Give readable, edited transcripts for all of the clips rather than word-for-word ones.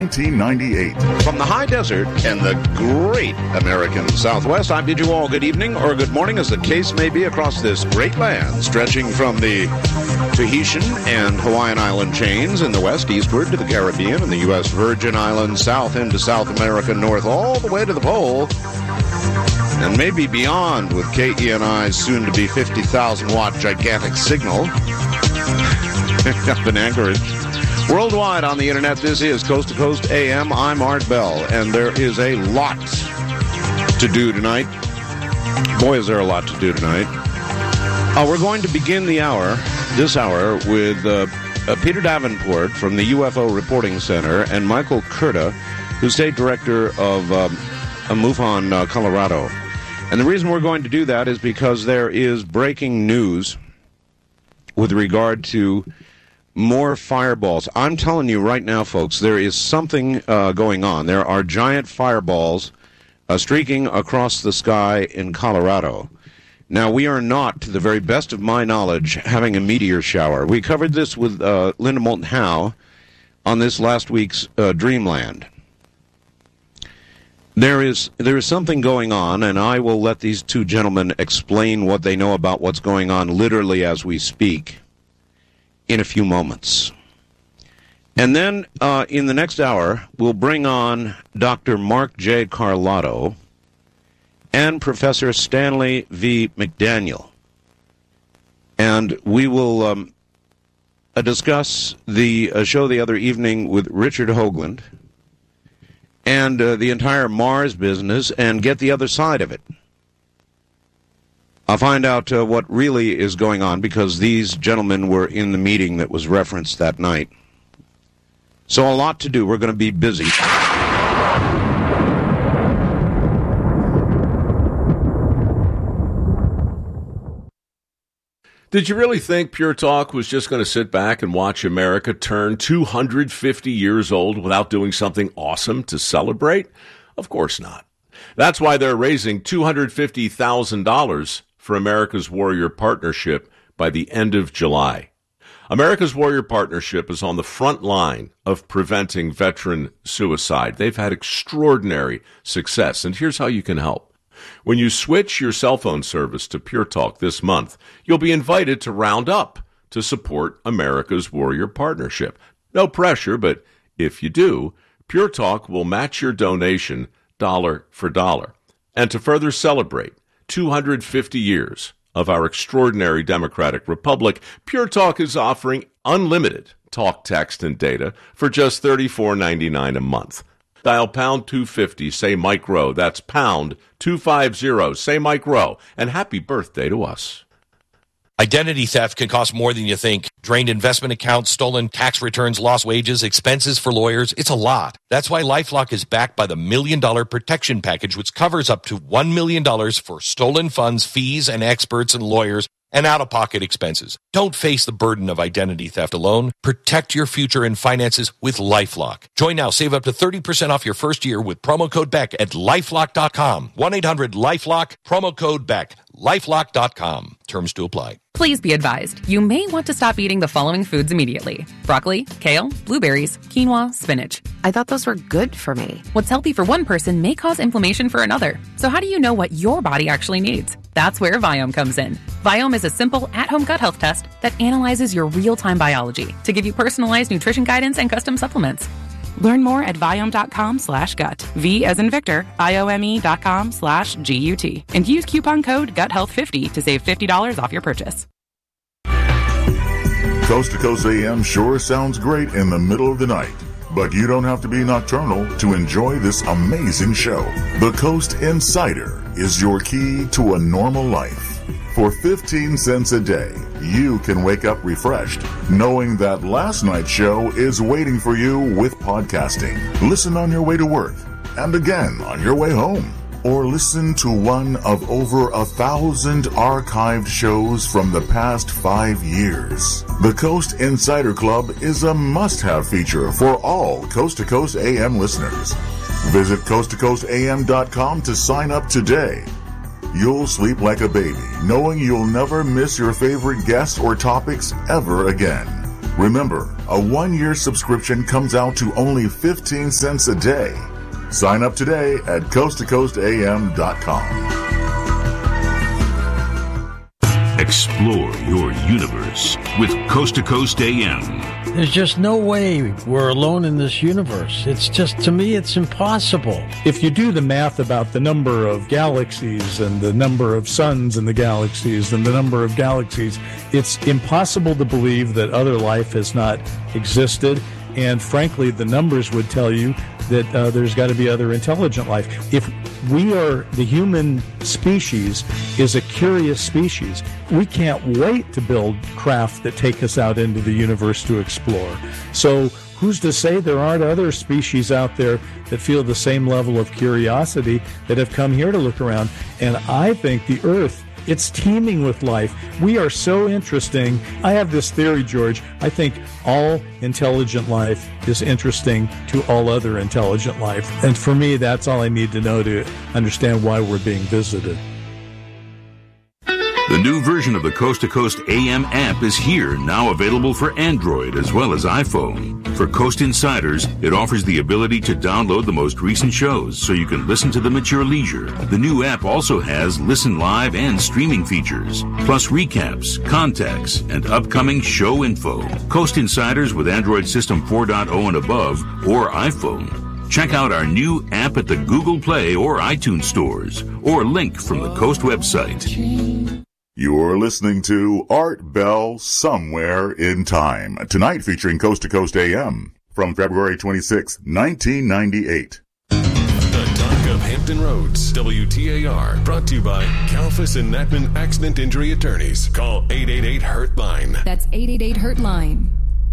1998. From the high desert and the great American Southwest, I bid you all good evening or good morning, as the case may be, across this great land, stretching from the Tahitian and Hawaiian island chains in the west eastward to the Caribbean and the U.S. Virgin Islands, south into South America, north all the way to the pole, and maybe beyond with KENI's soon-to-be 50,000-watt gigantic signal up in Anchorage. Worldwide on the internet, this is Coast to Coast AM. I'm Art Bell, and there is a lot to do tonight. Boy, is there a lot to do tonight. We're going to begin this hour, with Peter Davenport from the UFO Reporting Center and Michael Kurta, who's state director of MUFON, Colorado. And the reason we're going to do that is because there is breaking news with regard to more fireballs. I'm telling you right now, folks, there is something going on. There are giant fireballs streaking across the sky in Colorado. Now, we are not, to the very best of my knowledge, having a meteor shower. We covered this with Linda Moulton Howe on this last week's Dreamland. There is something going on, and I will let these two gentlemen explain what they know about what's going on literally as we speak in a few moments. And then in the next hour, we'll bring on Dr. Mark J. Carlotto and Professor Stanley V. McDaniel. And we will discuss the show the other evening with Richard Hoagland and the entire Mars business and get the other side of it. I'll find out what really is going on, because these gentlemen were in the meeting that was referenced that night. So a lot to do. We're going to be busy. Did you really think Pure Talk was just going to sit back and watch America turn 250 years old without doing something awesome to celebrate? Of course not. That's why they're raising $250,000 for America's Warrior Partnership by the end of July. America's Warrior Partnership is on the front line of preventing veteran suicide. They've had extraordinary success, and here's how you can help. When you switch your cell phone service to Pure Talk this month, you'll be invited to round up to support America's Warrior Partnership. No pressure, but if you do, Pure Talk will match your donation dollar for dollar. And to further celebrate 250 years of our extraordinary democratic republic, Pure Talk is offering unlimited talk, text, and data for just $34.99 a month. Dial pound 250, say Mike Rowe. That's pound 250, say Mike Rowe. And happy birthday to us. Identity theft can cost more than you think. Drained investment accounts, stolen tax returns, lost wages, expenses for lawyers. It's a lot. That's why LifeLock is backed by the $1 Million Protection Package, which covers up to $1 million for stolen funds, fees, and experts and lawyers, and out-of-pocket expenses. Don't face the burden of identity theft alone. Protect your future and finances with LifeLock. Join now. Save up to 30% off your first year with promo code BECK at LifeLock.com. 1-800-LifeLock, promo code BECK. LifeLock.com. Terms to apply. Please be advised, you may want to stop eating the following foods immediately: broccoli, kale, blueberries, quinoa, spinach. I thought those were good for me. What's healthy for one person may cause inflammation for another. So how do you know what your body actually needs? That's where Viome comes in. Viome is a simple at-home gut health test that analyzes your real-time biology to give you personalized nutrition guidance and custom supplements. Learn more at Viome.com/gut. V as in Victor, IOME.com/GUT. And use coupon code GUTHEALTH50 to save $50 off your purchase. Coast to Coast AM sure sounds great in the middle of the night, but you don't have to be nocturnal to enjoy this amazing show. The Coast Insider is your key to a normal life. For 15 cents a day, you can wake up refreshed, knowing that last night's show is waiting for you with podcasting. Listen on your way to work, and again on your way home. Or listen to one of over 1,000 archived shows from the past 5 years. The Coast Insider Club is a must-have feature for all Coast to Coast AM listeners. Visit coasttocoastam.com to sign up today. You'll sleep like a baby, knowing you'll never miss your favorite guests or topics ever again. Remember, a 1-year subscription comes out to only 15 cents a day. Sign up today at coasttocoastam.com. Explore your universe with Coast to Coast AM. There's just no way we're alone in this universe. It's just, to me, it's impossible. If you do the math about the number of galaxies and the number of suns in the galaxies and the number of galaxies, it's impossible to believe that other life has not existed. And frankly, the numbers would tell you that there's got to be other intelligent life. If we are, the human species is a curious species, we can't wait to build craft that take us out into the universe to explore. So who's to say there aren't other species out there that feel the same level of curiosity that have come here to look around? And I think the Earth, it's teeming with life. We are so interesting. I have this theory, George. I think all intelligent life is interesting to all other intelligent life. And for me, that's all I need to know to understand why we're being visited. The new version of the Coast to Coast AM app is here, now available for Android as well as iPhone. For Coast Insiders, it offers the ability to download the most recent shows so you can listen to them at your leisure. The new app also has listen live and streaming features, plus recaps, contacts, and upcoming show info. Coast Insiders with Android System 4.0 and above or iPhone. Check out our new app at the Google Play or iTunes stores, or link from the Coast website. You're listening to Art Bell Somewhere in Time, tonight featuring Coast to Coast AM from February 26, 1998. The Talk of Hampton Roads, WTAR, brought to you by Kalfas and Natman Accident Injury Attorneys. Call 888-HURT-LINE. That's 888-HURT-LINE.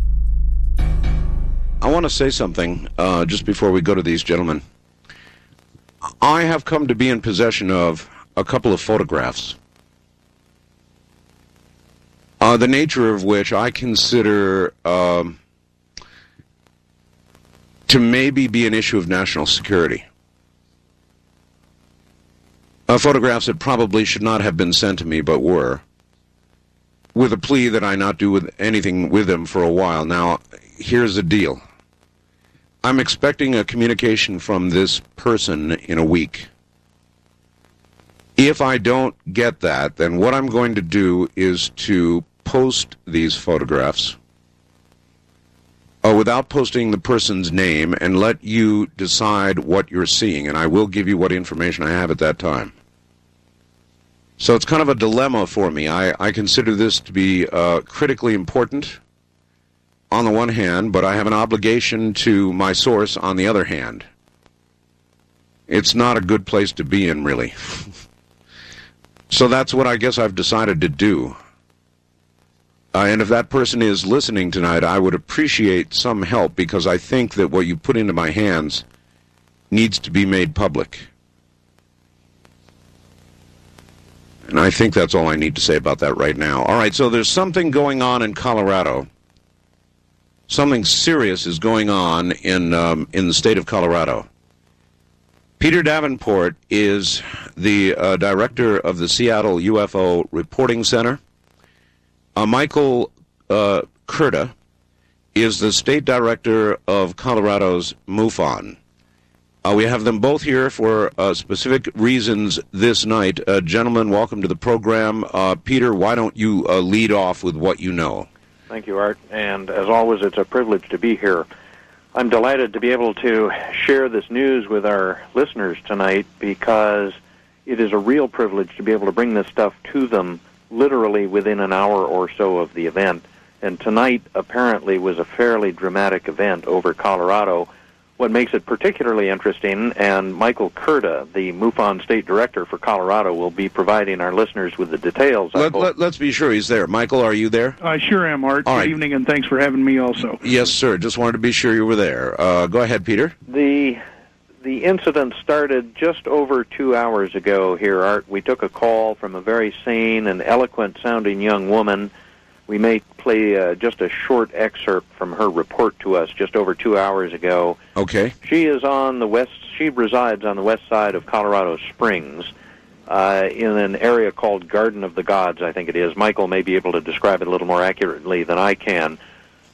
I want to say something just before we go to these gentlemen. I have come to be in possession of a couple of photographs, the nature of which I consider to maybe be an issue of national security. Photographs that probably should not have been sent to me, but were, with a plea that I not do anything with them for a while. Now, here's the deal. I'm expecting a communication from this person in a week. If I don't get that, then what I'm going to do is to post these photographs without posting the person's name and let you decide what you're seeing, and I will give you what information I have at that time. So it's kind of a dilemma for me. I consider this to be critically important on the one hand, but I have an obligation to my source on the other hand. It's not a good place to be in, really. So that's what I guess I've decided to do. And if that person is listening tonight, I would appreciate some help, because I think that what you put into my hands needs to be made public. And I think that's all I need to say about that right now. All right, so there's something going on in Colorado. Something serious is going on in the state of Colorado. Peter Davenport is the director of the Seattle UFO Reporting Center. Michael Kurta is the state director of Colorado's MUFON. We have them both here for specific reasons this night. Gentlemen, welcome to the program. Peter, why don't you lead off with what you know? Thank you, Art. And as always, it's a privilege to be here. I'm delighted to be able to share this news with our listeners tonight, because it is a real privilege to be able to bring this stuff to them literally within an hour or so of the event. And tonight apparently was a fairly dramatic event over Colorado. What makes it particularly interesting, and Michael Kurta, the MUFON State Director for Colorado, will be providing our listeners with the details. Let's be sure he's there. Michael, are you there? I sure am, Art. Good evening, and thanks for having me also. Yes, sir. Just wanted to be sure you were there. Go ahead, Peter. The incident started just over 2 hours ago here, Art. We took a call from a very sane and eloquent-sounding young woman. We may play just a short excerpt from her report to us just over 2 hours ago. Okay. She is on the west. She resides on the west side of Colorado Springs, in an area called Garden of the Gods, I think it is. Michael may be able to describe it a little more accurately than I can.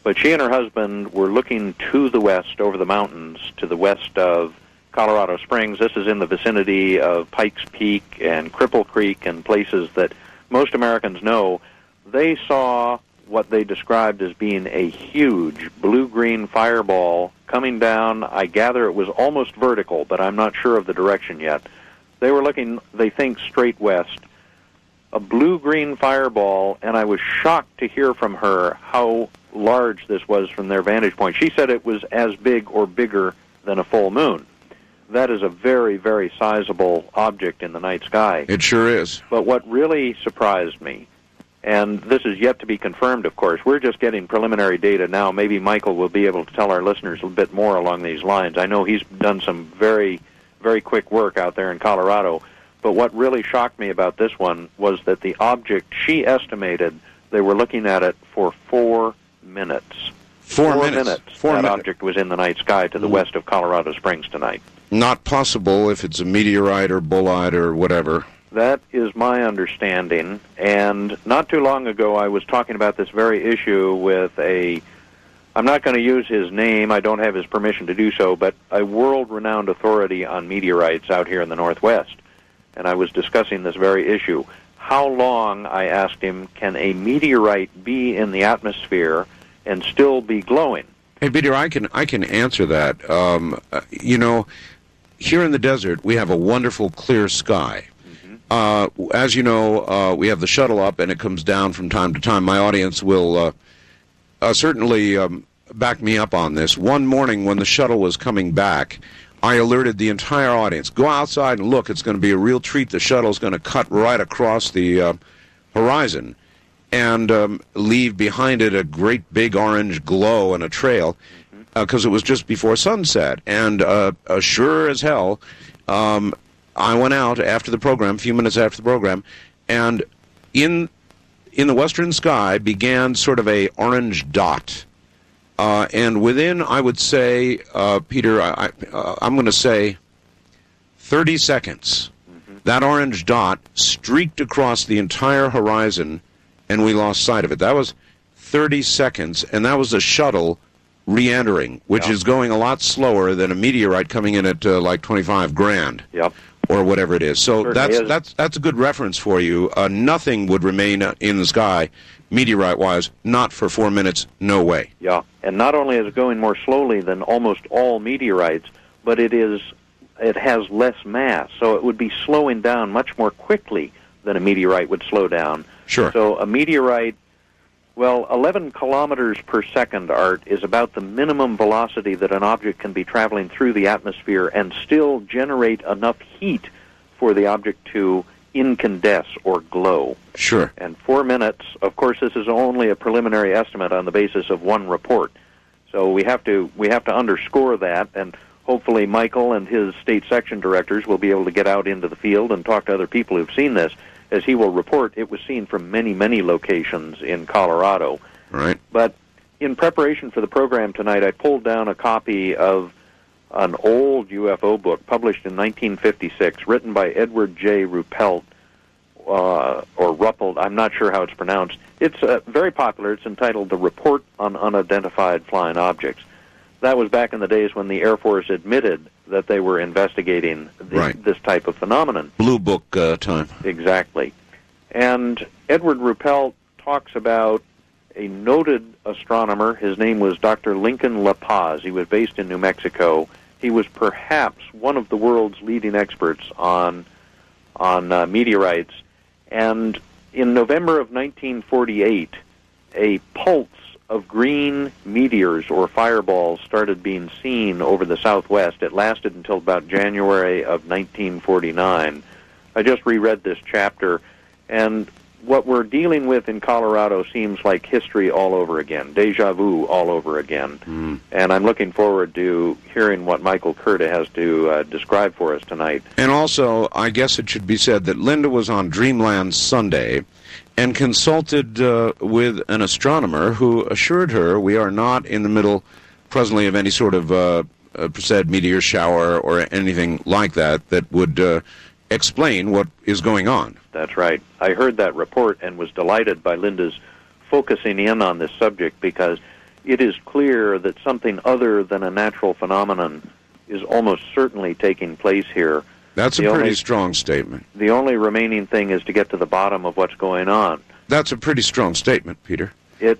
But she and her husband were looking to the west, over the mountains, to the west of Colorado Springs. This is in the vicinity of Pikes Peak and Cripple Creek and places that most Americans know. They saw what they described as being a huge blue-green fireball coming down. I gather it was almost vertical, but I'm not sure of the direction yet. They were looking, they think, straight west. A blue-green fireball, and I was shocked to hear from her how large this was from their vantage point. She said it was as big or bigger than a full moon. That is a very, very sizable object in the night sky. It sure is. But what really surprised me, and this is yet to be confirmed, of course, we're just getting preliminary data now. Maybe Michael will be able to tell our listeners a bit more along these lines. I know he's done some very, very quick work out there in Colorado. But what really shocked me about this one was that the object, she estimated, they were looking at it for 4 minutes. 4 minutes. That object was in the night sky to the west of Colorado Springs tonight. Not possible if it's a meteorite or bolide or whatever. That is my understanding. And not too long ago, I was talking about this very issue with I'm not going to use his name, I don't have his permission to do so, but a world-renowned authority on meteorites out here in the Northwest. And I was discussing this very issue. How long, I asked him, can a meteorite be in the atmosphere and still be glowing? Hey, Peter, I can answer that. Here in the desert, we have a wonderful clear sky. As you know, we have the shuttle up, and it comes down from time to time. My audience will certainly back me up on this. One morning when the shuttle was coming back, I alerted the entire audience, go outside and look. It's going to be a real treat. The shuttle's going to cut right across the horizon and leave behind it a great big orange glow and a trail because it was just before sunset. And sure as hell, I went out after the program, a few minutes after the program, and in the western sky began sort of a orange dot. And within, I would say, Peter, I'm going to say 30 seconds, that orange dot streaked across the entire horizon, and we lost sight of it. That was 30 seconds, and that was a shuttle re-entering, which is going a lot slower than a meteorite coming in at like 25 grand. Yep. Or whatever it is. So that's a good reference for you. Nothing would remain in the sky, meteorite-wise, not for 4 minutes, no way. Yeah, and not only is it going more slowly than almost all meteorites, but it has less mass, so it would be slowing down much more quickly than a meteorite would slow down. Sure. So a meteorite, 11 kilometers per second, Art, is about the minimum velocity that an object can be traveling through the atmosphere and still generate enough heat for the object to incandesce or glow. Sure. And 4 minutes, of course, this is only a preliminary estimate on the basis of one report. So we have to underscore that, and hopefully Michael and his state section directors will be able to get out into the field and talk to other people who've seen this. As he will report, it was seen from many, many locations in Colorado. Right. But in preparation for the program tonight, I pulled down a copy of an old UFO book published in 1956, written by Edward J. Ruppelt, or Ruppelt, I'm not sure how it's pronounced. It's very popular. It's entitled The Report on Unidentified Flying Objects. That was back in the days when the Air Force admitted that they were investigating this type of phenomenon. Blue Book time. Exactly. And Edward Ruppelt talks about a noted astronomer. His name was Dr. Lincoln La Paz. He was based in New Mexico. He was perhaps one of the world's leading experts on meteorites. And in November of 1948, a pulse of green meteors or fireballs started being seen over the southwest. It lasted until about January of 1949. I just reread this chapter, and what we're dealing with in Colorado seems like history all over again, deja vu all over again. And I'm looking forward to hearing what Michael Curta has to describe for us tonight. And also, I guess it should be said that Linda was on Dreamland Sunday and consulted with an astronomer who assured her we are not in the middle presently of any sort of said meteor shower or anything like that would explain what is going on. That's right. I heard that report and was delighted by Linda's focusing in on this subject because it is clear that something other than a natural phenomenon is almost certainly taking place here. That's a pretty strong statement. The only remaining thing is to get to the bottom of what's going on. That's a pretty strong statement, Peter. It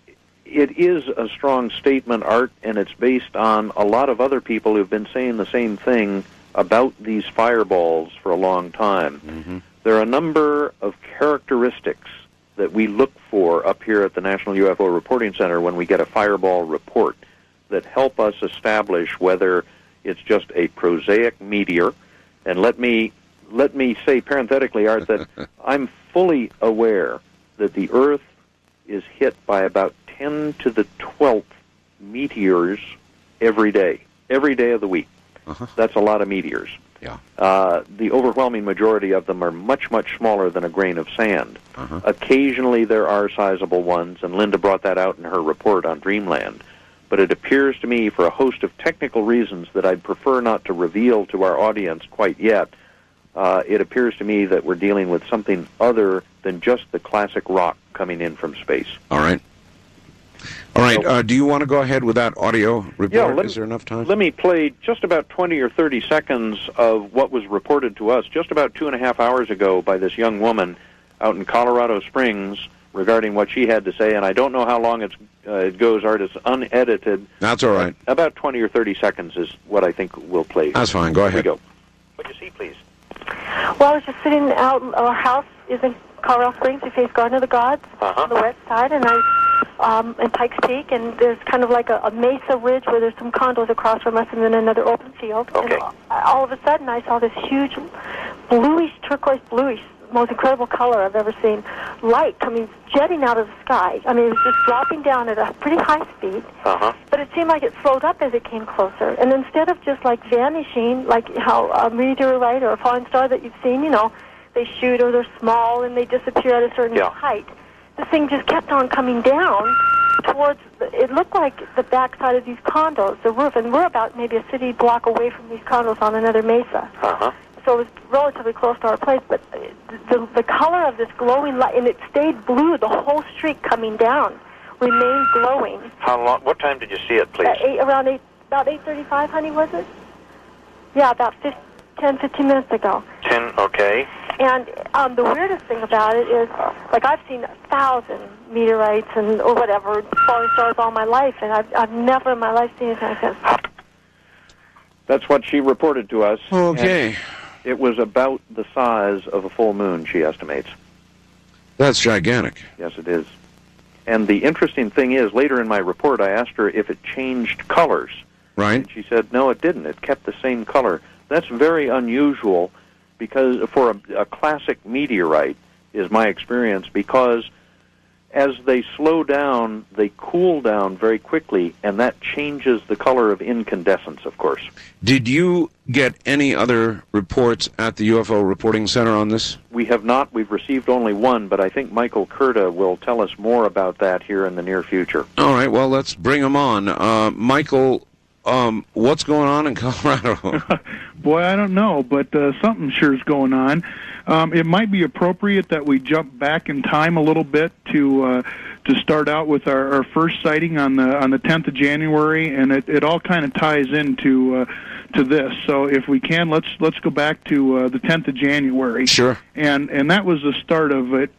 is a strong statement, Art, and it's based on a lot of other people who've been saying the same thing about these fireballs for a long time. Mm-hmm. There are a number of characteristics that we look for up here at the National UFO Reporting Center when we get a fireball report that help us establish whether it's just a prosaic meteor. And let me say parenthetically, Art, that I'm fully aware that the Earth is hit by about 10 to the 12th meteors every day of the week. Uh-huh. That's a lot of meteors. Yeah. The overwhelming majority of them are much, much smaller than a grain of sand. Uh-huh. Occasionally there are sizable ones, and Linda brought that out in her report on Dreamland. But it appears to me, for a host of technical reasons that I'd prefer not to reveal to our audience quite yet, it appears to me that we're dealing with something other than just the classic rock coming in from space. All right. Do you want to go ahead with that audio report? Yeah, Is there enough time? Let me play just about 20 or 30 seconds of what was reported to us just about 2.5 hours ago by this young woman out in Colorado Springs regarding what she had to say, and I don't know how long it goes, Art. It's unedited. That's all right. About 20 or 30 seconds is what I think we'll play. That's fine. Go ahead. Here we go. What do you see, please? Well, I was just sitting out. Our house is in Colorado Springs. We face Garden of the Gods on the west side, and in Pikes Peak, and there's kind of like a mesa ridge where there's some condos across from us, and then another open field. Okay. And all of a sudden, I saw this huge bluish, turquoise bluish, most incredible color I've ever seen, light jetting out of the sky. I mean, it was just dropping down at a pretty high speed, but it seemed like it slowed up as it came closer. And instead of just like vanishing, like how a meteorite or a falling star that you've seen, they shoot or they're small and they disappear at a certain height, this thing just kept on coming down towards, it looked like the backside of these condos, the roof, and we're about maybe a city block away from these condos on another mesa. So it was relatively close to our place, but the color of this glowing light, and it stayed blue, the whole streak coming down, remained glowing. How long? What time did you see it, please? About 8:35, honey, was it? Yeah, about 10, 15 minutes ago. 10, okay. And the weirdest thing about it is, like, I've seen 1,000 meteorites or whatever, falling stars all my life, and I've never in my life seen anything like this. That's what she reported to us. Okay. It was about the size of a full moon, she estimates. That's gigantic. Yes, it is. And the interesting thing is, later in my report, I asked her if it changed colors. Right. And she said, no, it didn't. It kept the same color. That's very unusual because for a classic meteorite, is my experience, because as they slow down, they cool down very quickly, and that changes the color of incandescence, of course. Did you get any other reports at the UFO Reporting Center on this? We have not. We've received only one, but I think Michael Kurta will tell us more about that here in the near future. All right, well, let's bring him on. Michael, what's going on in Colorado? Boy, I don't know, but something sure is going on. It might be appropriate that we jump back in time a little bit to start out with our first sighting on the 10th of January, and it all kind of ties into to this. So if we can, let's go back to the 10th of January. Sure. And that was the start of it.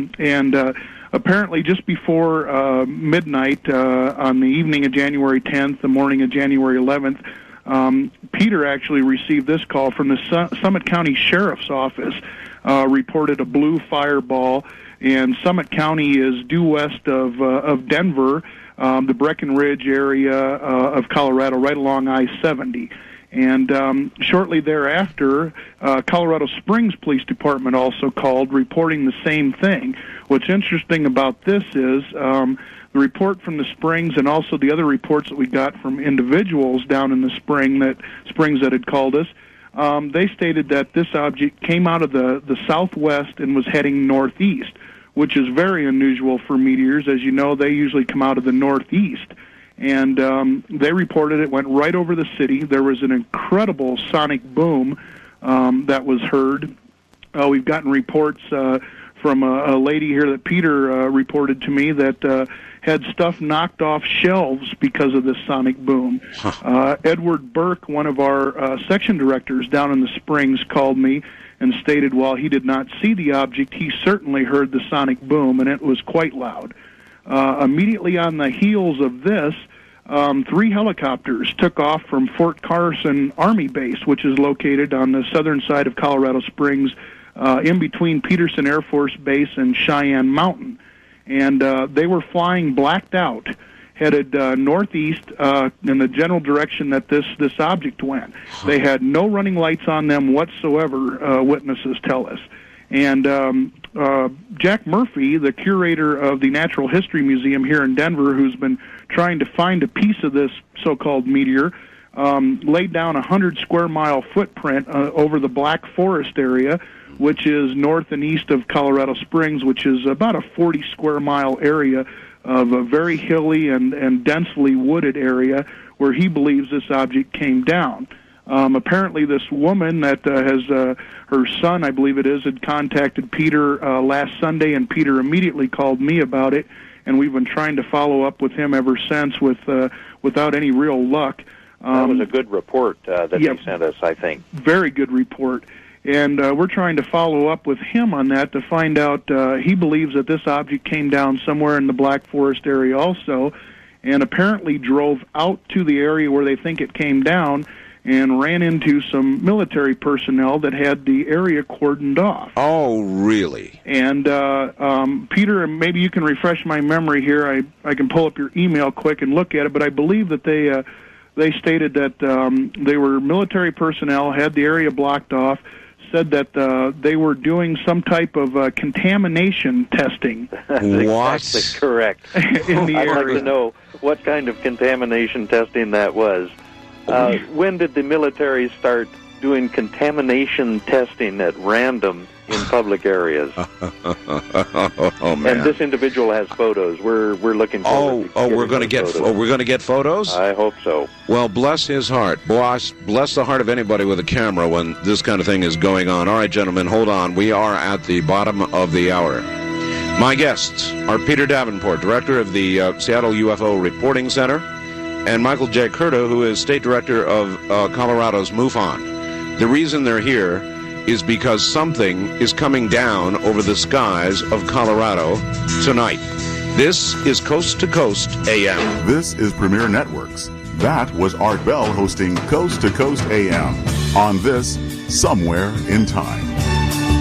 Apparently, just before midnight on the evening of January 10th, the morning of January 11th. Peter actually received this call from the Summit County Sheriff's Office, reported a blue fireball, and Summit County is due west of Denver, the Breckenridge area of Colorado, right along I-70. And shortly thereafter, Colorado Springs Police Department also called, reporting the same thing. What's interesting about this is the report from the Springs and also the other reports that we got from individuals down in the Springs that had called us, they stated that this object came out of the southwest and was heading northeast, which is very unusual for meteors. As you know, they usually come out of the northeast. And they reported it went right over the city. There was an incredible sonic boom that was heard. We've gotten reports from a lady here that Peter reported to me that had stuff knocked off shelves because of this sonic boom. Edward Burke, one of our section directors down in the Springs, called me and stated while he did not see the object, he certainly heard the sonic boom, and it was quite loud. Immediately on the heels of this, 3 helicopters took off from Fort Carson Army Base, which is located on the southern side of Colorado Springs, in between Peterson Air Force Base and Cheyenne Mountain. And they were flying blacked out, headed northeast in the general direction that this object went. They had no running lights on them whatsoever, witnesses tell us. And Jack Murphy, the curator of the Natural History Museum here in Denver, who's been trying to find a piece of this so-called meteor, laid down a 100-square-mile footprint over the Black Forest area, which is north and east of Colorado Springs, which is about a 40-square-mile area of a very hilly and densely wooded area where he believes this object came down. Apparently this woman that has her son, I believe it is, had contacted Peter last Sunday, and Peter immediately called me about it, and we've been trying to follow up with him ever since without any real luck. That was a good report that he sent us, I think. Very good report. And we're trying to follow up with him on that to find out. He believes that this object came down somewhere in the Black Forest area also, and apparently drove out to the area where they think it came down and ran into some military personnel that had the area cordoned off. Oh, really? And Peter, maybe you can refresh my memory here. I can pull up your email quick and look at it, but I believe that they stated that they were military personnel, had the area blocked off, said that they were doing some type of contamination testing. That's exactly correct. In the I'd area. like to know what kind of contamination testing that was. When did the military start doing contamination testing at random in public areas? Oh man! And this individual has photos. We're looking forward. We're going to get we're going to get photos. I hope so. Well, bless his heart. Bless the heart of anybody with a camera when this kind of thing is going on. All right, gentlemen, hold on. We are at the bottom of the hour. My guests are Peter Davenport, director of the Seattle UFO Reporting Center, and Michael J. Curto, who is state director of Colorado's MUFON. The reason they're here is because something is coming down over the skies of Colorado tonight. This is Coast to Coast AM. This is Premier Networks. That was Art Bell hosting Coast to Coast AM on this Somewhere in Time.